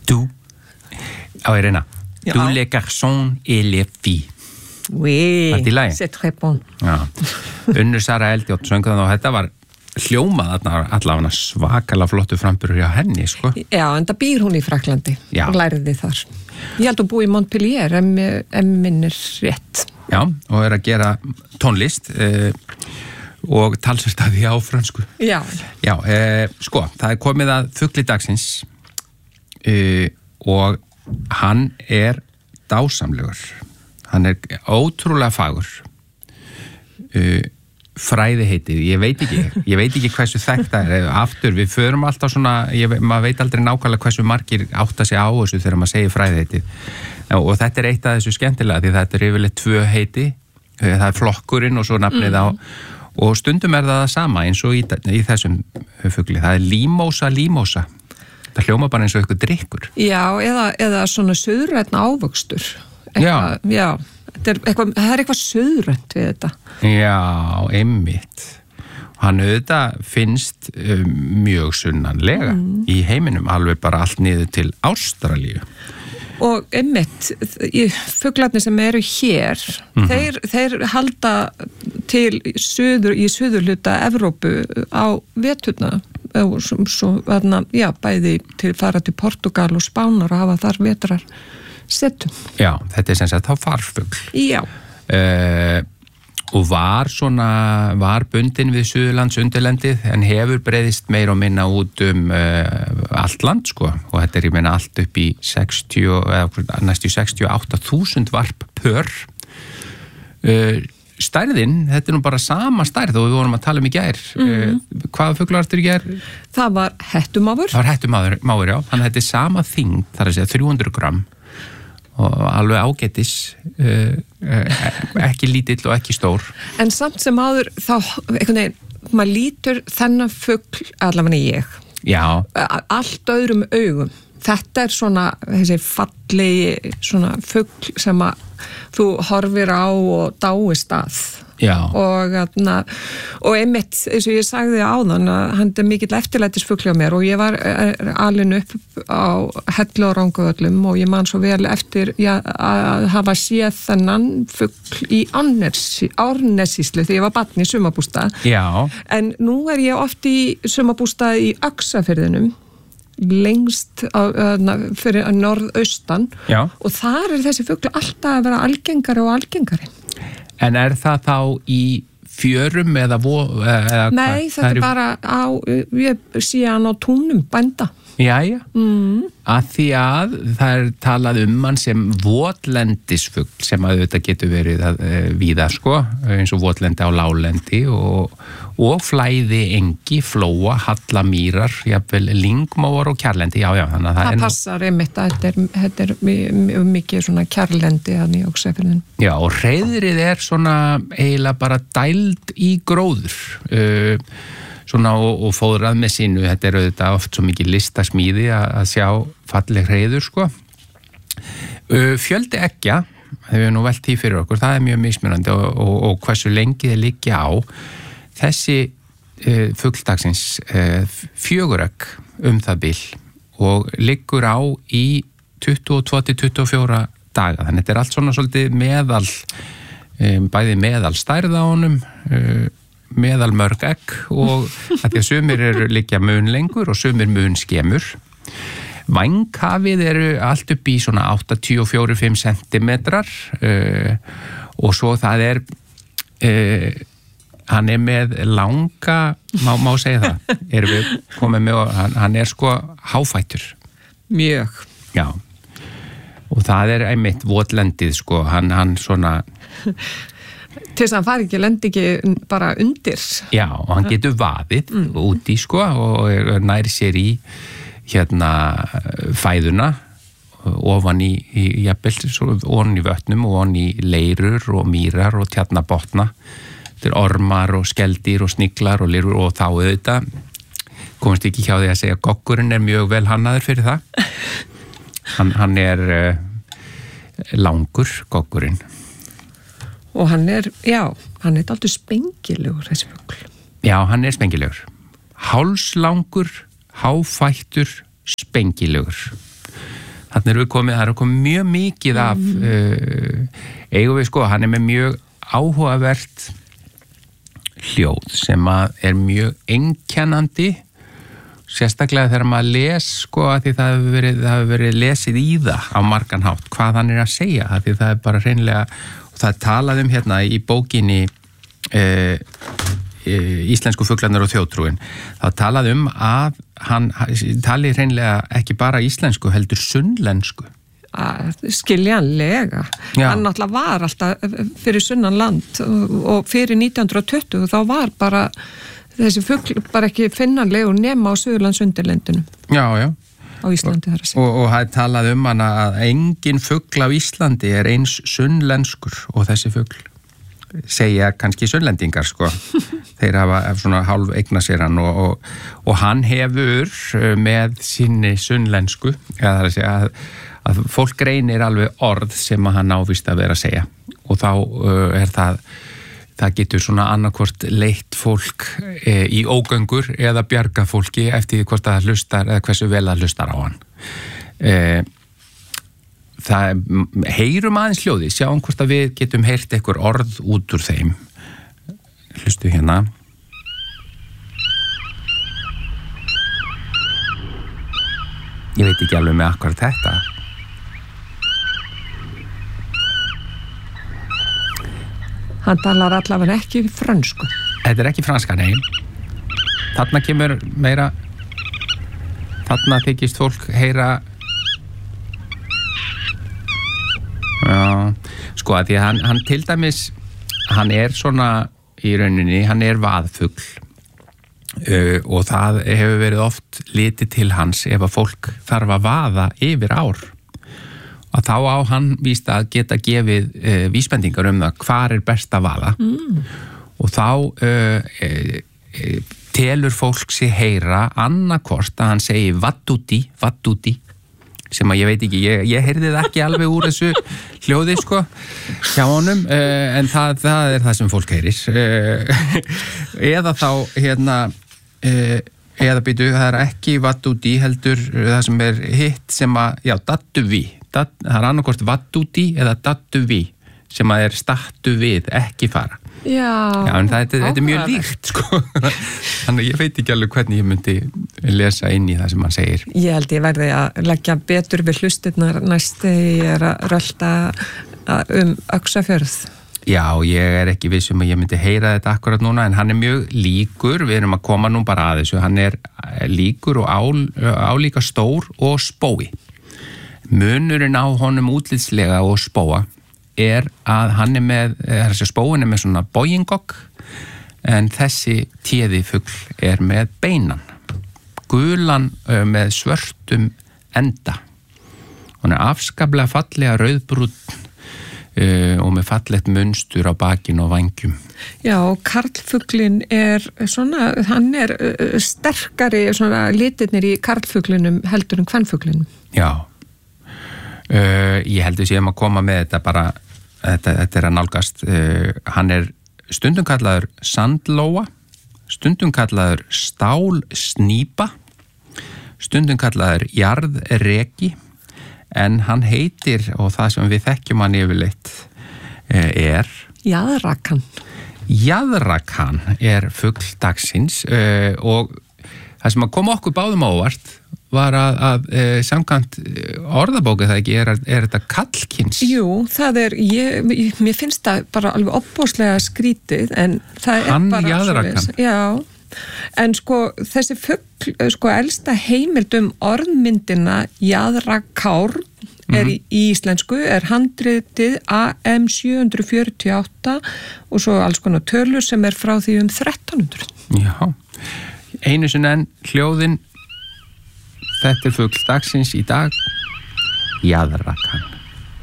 Du. Irena. Ja. Du les garçons et les filles. Oui, c'est très bon. Já. Unnur Sara Eldjárn söng það og þetta var hljómað allavega svakalega flottu framburður hjá henni, sko. Já, en það býr hún í Fraklandi og læriði þar. Ég held að búi í Montpellier, ef minnir rétt. Já, og að gera tónlist og talsvert að því á frönsku. Já. Já, sko, það komið að fugli dagsins og hann dásamlegur. Hann ótrúlega fagur. Fræði heitið, ég veit ekki hversu þekkt það aftur, við förum alltaf svona maður veit aldrei nákvæmlega hversu margir átta sig á þessu þegar maður segir fræði heitið og þetta eitt af þessu skemmtilega því þetta yfirleitt 2 heiti það flokkurinn og svo nafnið á og stundum það sama eins og í þessum fugli, það límósa það hljóma bara eins og eitthvað drykkur eða svona suðrænn ávöxtur já. Það eitthvað suðrænt við þetta. Já, einmitt. Hann auðvitað finnst mjög sunnanlega í heiminum, alveg bara allt niður til Ástralíu. Og einmitt, fuglarnir sem eru hér, þeir halda til í suðurhluta Evrópu á veturna. Svo, bæði til fara til Portugal og Spánar og hafa þar vetrar. Settum. Já, þetta sem sagt þá farfugl. Já. Og var bundin við Suðurlands undirlendið en hefur breiðist meira og minna út allt land, sko. Og þetta ég meina allt upp í næstu 68.000 varp pör. Stærðin, þetta nú bara sama stærð og við vorum að tala í gær. Hvaða fuglar ertu í gær? Það var hettumáfur. Það var hettumáfur, já. Þannig að þetta sama þyngd, þar að segja 300 gram. Og alveg ágætis, ekki lítill og ekki stór. En samt sem áður þá, einhvern veginn, maður lítur þennan fugl, allavega ég. Já. Allt öðrum augum. Þetta svona, þessi fallegi svona fugl sem að þú horfir á og dáist að. Já. Og einmitt, eins og ég sagði áðan að hann mikill eftirlætisfugl hjá mér og ég var alin upp á Hellu og Ranguvöllum og ég man svo vel eftir að hafa séð þennan fugl í Árnessýslu þegar ég var barn í sumarbústað. Já. En nú ég oft í sumarbústað í Öxarfirðinum lengst fyrir norðaustan. Já. Og þar þessi fugl alltaf að vera algengari og algengari. En það þá í fjörum eða Nei, þetta bara ég sé hann á túnum bænda. Jæja. Að því að það talað hann sem votlendisfugl sem að þetta getur verið víða, sko, eins og votlendi á lálendi og flæði engi, flóa, hallamýrar, jafnvel lyngmóar og kjarlendi, já, þannig að það passar einmitt að þetta mikið svona kjarlendi að Öxarfirðinum. Já, og hreiðrið svona eiginlega bara dæld í gróður, svona og fóðrað með sínu, þetta auðvitað oft svo mikið listasmíði að sjá falleg hreiður, sko. Fjöldi eggja, þegar við nú velt því fyrir okkur, það mjög mismunandi og hversu lengi þeir liggja á. Þessi fugldagsins 4 egg það bil og liggur á í 22-24 daga, þannig þetta allt svona svolítið bæði meðal stærð á honum, meðal mörg egg og að því að sumir liggja mun lengur og sumir mun skemur. Vænghafið allt upp í svona 84-5 centimetrar og svo það hann með langa, má segja það, við komið með og hann sko háfættur. Mjög. Já. Og það einmitt votlendið, sko, hann svona til þess að hann fari ekki, lendi ekki bara undir. Já, og hann getur vaðið úti, sko, og nær sér í fæðuna ofan í jafnvel, ofan í vötnum og ofan í leirur og mýrar og tjarnabotna. Þetta ormar og skeldýr og sniglar og lirur og þá auðvitað komast ekki hjá því að segja að goggurinn mjög vel hannaður fyrir það. Hann langur, goggurinn. Og hann alltaf spengilegur, þessi fugl. Já, hann spengilegur. Hálslangur, háfættur, spengilegur. Þannig það er komið mjög mikið af eigum við sko, hann með mjög áhugavert hljóð sem að mjög einkennandi, sérstaklega þegar maður les sko, að því það hefur verið lesið í það á margan hátt, hvað hann að segja, að því það bara hreinlega, og það talað hérna í bókinni Íslensku fuglarnir og þjóðtrúin, þá talað að hann tali hreinlega ekki bara íslensku, heldur sunnlensku. Skiljanlega. Hann náttúrulega var alltaf fyrir sunnan land og fyrir 1920 þá var bara þessi fugl bara ekki finnanlegur nema á Suðurlandsundirlendinu. Já. Á Íslandi þar að segja. Og það talað hann að engin fugl á Íslandi eins sunnlenskur og þessi fugl segja kannski sunnlendingar sko. Þeir hafa svona hálf eigna sér hann og hann hefur með sinni sunnlensku, eða það að segja að fólk greinir alveg orð sem að hann ávist að vera að segja og þá það getur svona annarkvort leitt fólk í ógöngur eða bjarga fólki eftir hvort það hlustar eða hversu vel það hlustar á hann. Það heyrum aðeins hljóði, sjáum hvort að við getum heyrt einhver orð út úr þeim. Hlustu hérna. Ég veit ekki alveg með akkurat þetta. Hann talar allavega ekki frönsku. Þetta ekki franska, nei. Þarna kemur meira, þarna þykist fólk heyra. Já, sko að því að hann til dæmis, hann svona í rauninni, hann vaðfugl og það hefur verið oft litið til hans ef að fólk þarf að vaða yfir ár. Og þá á hann víst að geta gefið vísbendingar það hvar best að vaða. Og þá telur fólk sig heyra annarkvort að hann segi vattúti, sem að ég veit ekki, ég heyrði það ekki alveg úr þessu hljóði sko hjá honum, en það það sem fólk heyrir. Eða þá eða býtu, það ekki vattúti heldur það sem hitt sem að, já, dattuví. Það annarkvort vattúti eða dattuví sem að stattu við, ekki fara. Já, en þetta mjög líkt sko. Þannig ég veit ekki alveg hvernig ég myndi lesa inn í það sem hann segir. Ég held ég verði að leggja betur við hlustirnar næst þegar ég að rölda Öxarfjörð. Já, ég ekki viss að ég myndi heyra þetta akkurat núna, en hann mjög líkur, við erum að koma nú bara að þessu, hann líkur og álíka stór og spói. Munurinn á honum útlitslega og spóa að hann með, þessi spóin með svona bóingokk, en þessi téðifugl með beinan, gulan með svörtum enda. Hún afskaplega fallega rauðbrúnn og með fallegt munstur á bakinu og vængjum. Já, karlfuglin svona, hann sterkari svona litirnir í karlfuglinum heldur en kvenfuglinum. Já, ég heldur séum að koma með þetta bara, þetta að nálgast, hann stundum kallaður sandlóa, stundum kallaður stálsnýpa, stundum kallaður jarðreki, en hann heitir, og það sem við þekkjum hann yfirleitt Jaðrakan. Jaðrakan fugl dagsins og það sem að koma okkur báðum á óvart var að samkvæmt orðabóku það ekki þetta kallkyns. Jú, það mér finnst það bara alveg opbóðslega skrítið, en það hann bara jaðrakan. Já, en sko þessi fugl, sko elsta heimild orðmyndina jaðrakár í íslensku, handritið AM 748 og svo alls konar tölur sem frá því 1300. Já, einu sinni enn hljóðin, þetta fugl dagsins í dag, jaðrakan.